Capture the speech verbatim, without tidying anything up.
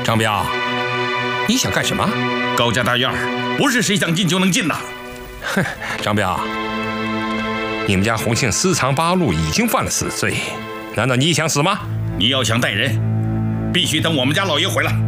张彪，你想干什么？ 高家大院不是谁想进就能进的。 哼，张彪，你们家洪庆私藏八路已经犯了死罪，难道你想死吗？ 你要想带人，必须等我们家老爷回来。